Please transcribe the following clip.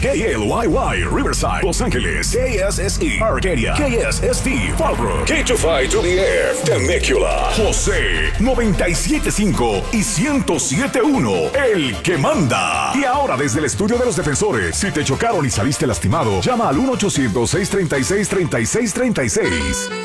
KLYY, Riverside, Los Ángeles. KSSE, Arcadia. KSST, Fallbrook. K252DF, Temecula. José, 97.5 y 107.1, el que manda. Y ahora desde el estudio de los defensores, si te chocaron y saliste lastimado, llama al 1-800-636-3636.